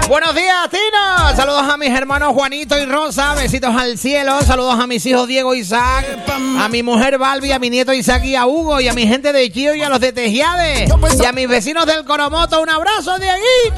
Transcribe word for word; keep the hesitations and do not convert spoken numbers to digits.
Buenos días, Tino. Saludos a mis hermanos Juanito y Rosa. Besitos al cielo. Saludos a mis hijos Diego y Isaac. A mi mujer Balbi, a mi nieto Isaac y a Hugo. Y a mi gente de Chio y a los de Tejiade. Y a mis vecinos del Coromoto. Un abrazo, Dieguito.